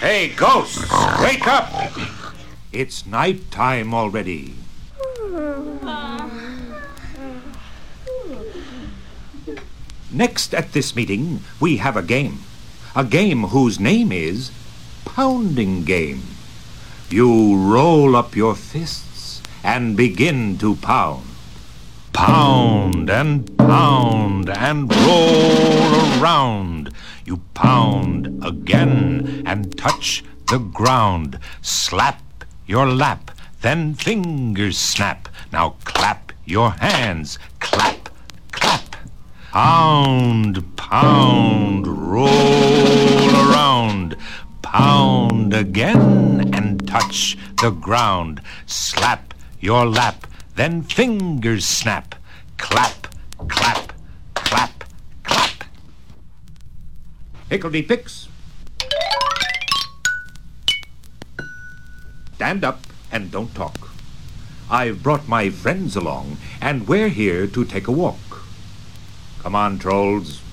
Hey, ghosts, wake up! It's night time already. Next at this meeting, we have a game. A game whose name is Pounding Game. You roll up your fists and begin to pound. Pound and pound and roll around. You pound again and touch the ground. Slap your lap, then fingers snap. Now clap your hands, clap, clap. Pound, pound, roll around. Pound again and touch the ground. Slap your lap, then fingers snap. Clap, clap, clap, clap. Hickledy-picks. Stand up and don't talk. I've brought my friends along, and we're here to take a walk. Come on, trolls.